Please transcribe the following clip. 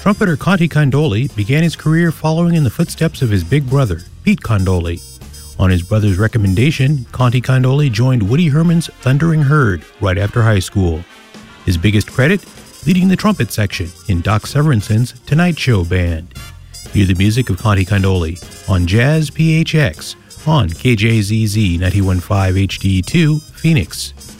Trumpeter Conte Candoli began his career following in the footsteps of his big brother, Pete Candoli. On his brother's recommendation, Conte Candoli joined Woody Herman's Thundering Herd right after high school. His biggest credit? Leading the trumpet section in Doc Severinsen's Tonight Show band. Hear the music of Conte Candoli on Jazz PHX on KJZZ 91.5 HD2, Phoenix.